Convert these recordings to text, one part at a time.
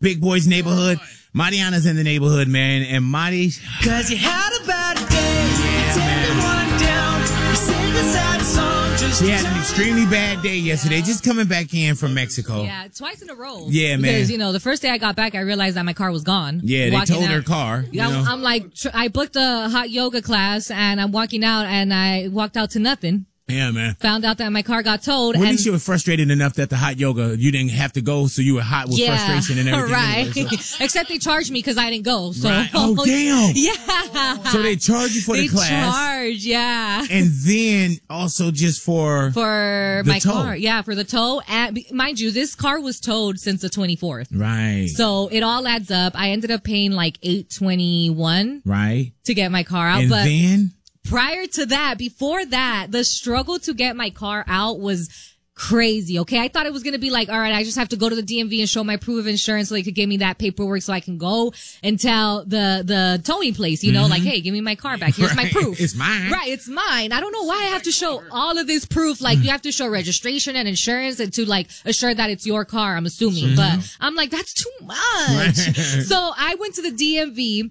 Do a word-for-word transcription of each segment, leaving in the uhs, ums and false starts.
Big Boys Neighborhood. Mariana's in the neighborhood, man. And Mari... Cause you had a bad day. You take everyone down. You sing a sad song. Just she had an extremely bad day yesterday, just coming back in from Mexico. Yeah, twice in a row. Yeah, man. Because, you know, the first day I got back, I realized that my car was gone. Yeah, they Walking towed her out. car. Yeah, you know? I'm like, tr- I booked a hot yoga class, and I'm walking out, and I walked out to nothing. Yeah, man. Found out that my car got towed. Well, at and least you were frustrated enough that the hot yoga, you didn't have to go, so you were hot with yeah, frustration and everything. right. Anyway, so. Except they charged me because I didn't go. So. Right. Oh, damn. Yeah. So they charge you for they the class. They charge, yeah. And then also just for... For the my tow. car. Yeah, for the tow. And mind you, this car was towed since the twenty-fourth. Right. So it all adds up. I ended up paying like eight twenty-one Right. to get my car out. And but then... prior to that, before that, the struggle to get my car out was crazy. Okay. I thought it was going to be like, all right, I just have to go to the D M V and show my proof of insurance so they could give me that paperwork so I can go and tell the, the towing place, you know, mm-hmm. like, hey, give me my car back. Here's right. my proof. It's mine. Right. It's mine. I don't know why I have to show all of this proof. Like you have to show registration and insurance and to like assure that it's your car, I'm assuming. Mm-hmm. But I'm like, that's too much. So I went to the D M V.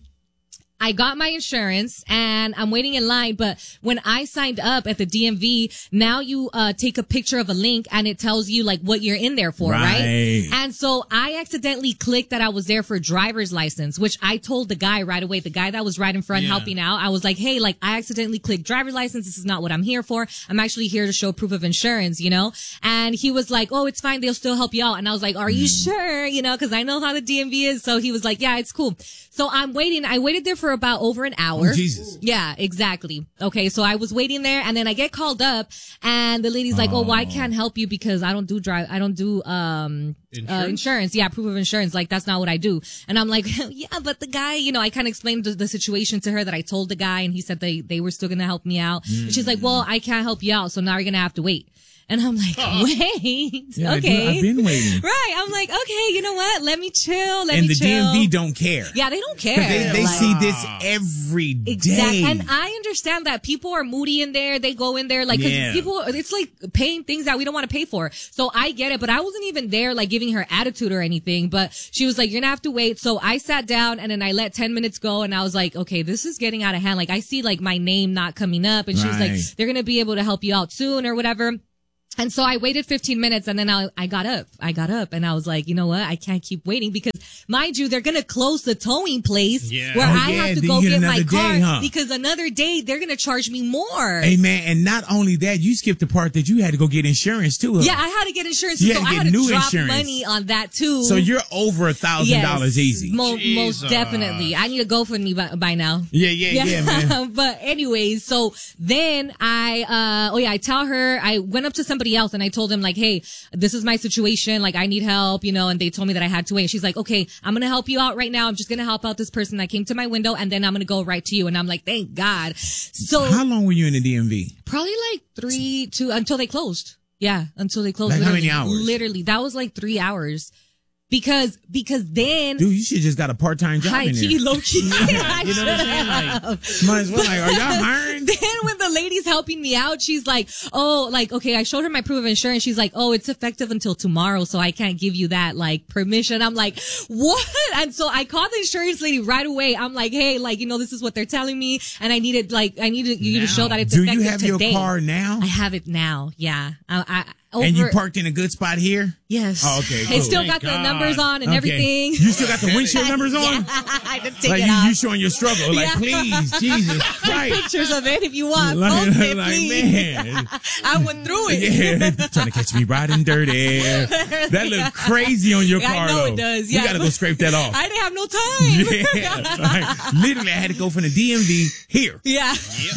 I got my insurance and I'm waiting in line, but when I signed up at the D M V, now you uh take a picture of a link and it tells you like what you're in there for, right? Right? And so I accidentally clicked that I was there for driver's license, which I told the guy right away, the guy that was right in front Yeah. helping out. I was like, hey, like I accidentally clicked driver's license. This is not what I'm here for. I'm actually here to show proof of insurance, you know? And he was like, oh, it's fine. They'll still help you out. And I was like, are you sure? You know, cause I know how the D M V is. So he was like, yeah, it's cool. So I'm waiting. I waited there for about over an hour. Oh, Jesus. Yeah, exactly. Okay, so I was waiting there and then I get called up and the lady's like, oh, well, I can't help you because I don't do drive, I don't do, um, Insurance? Uh, insurance. Yeah, proof of insurance. Like, that's not what I do. And I'm like, yeah, but the guy, you know, I kind of explained the, the situation to her that I told the guy and he said they, they were still going to help me out. Mm. And she's like, well, I can't help you out. So now you're going to have to wait. And I'm like, Uh-uh. wait, Yeah, okay. I do, I've been waiting. Right. I'm like, okay, you know what? Let me chill. Let and me the chill. D M V don't care. Yeah, they don't care. They, they Like- see this every day. Exactly. And I understand that people are moody in there. They go in there like, cause Yeah. people, it's like paying things that we don't want to pay for. So I get it, but I wasn't even there like giving her attitude or anything, but she was like, you're gonna have to wait. So I sat down and then I let ten minutes go and I was like, okay, this is getting out of hand. Like I see like my name not coming up and she was Right. like, they're gonna be able to help you out soon or whatever. And so I waited fifteen minutes and then I, I got up. I got up and I was like, you know what? I can't keep waiting because mind you, they're going to close the towing place Yeah. where Oh, I yeah, have to then go you get get my another car day, huh? because another day they're going to charge me more. Hey, man, and not only that, you skipped the part that you had to go get insurance, too. Huh? Yeah, I had to get insurance. You so had to I get had to new drop insurance. money on that too. So you're over a thousand dollars easy. Mo- most Jesus. definitely. I need to go for me by, by now. Yeah, yeah, yeah, man. But anyways, so then I, uh, oh yeah, I tell her, I went up to somebody else and I told him like, hey, this is my situation. Like I need help, you know, and they told me that I had to wait. And she's like, okay, I'm going to help you out right now. I'm just going to help out this person that came to my window and then I'm going to go right to you. And I'm like, thank God. So How long were you in the D M V? probably like three, two, until they closed. Yeah, until they closed. Like how literally, many hours? Literally, that was like three hours. Because, because then, Dude, you should just got a part-time job high in there. key, low key. I You know what I'm saying? Like, Might as well, like, are y'all hiring? Then when the lady's helping me out, she's like, oh, like, okay, I showed her my proof of insurance. She's like, oh, it's effective until tomorrow, so I can't give you that, like, permission. I'm like, what? And so I called the insurance lady right away. I'm like, hey, like, you know, this is what they're telling me, and I needed, like, I needed you Now. to show that it's Do effective you have today. your car now? I have it now, yeah. I, I, over, And you parked in a good spot here? Yes. Oh, okay, cool. It still Thank got the God. numbers on and Okay. everything. You still got the windshield numbers on? Yeah, I didn't take Like it you, off. you showing your struggle. Like, Yeah. please, Jesus Christ. Pictures of it if you want. Like, Post it, like, please. man. I went through it. Yeah, trying to catch me riding dirty. That look crazy on your I car, know though. it does, We yeah. gotta go scrape that off. I didn't have no time. Yeah, like, literally, I had to go from the D M V here. Yeah.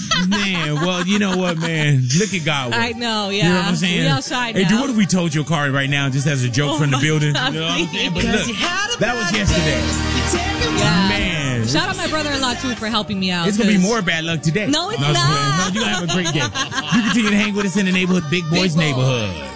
Man, well, you know what, man? Look at God. I know, yeah. You know what I'm saying? We outside Hey, now. dude, what if we told your car right now just as a joke Oh from the my building? God, You know what I'm saying? But please. look, that was yesterday. Yeah. Man. Shout out my brother-in-law too for helping me out. It's gonna be 'cause- more bad luck today. No, it's I'm just not. playing. No, you're gonna have a great day. You continue to hang with us in the neighborhood, Big Boys Big Boy. Neighborhood.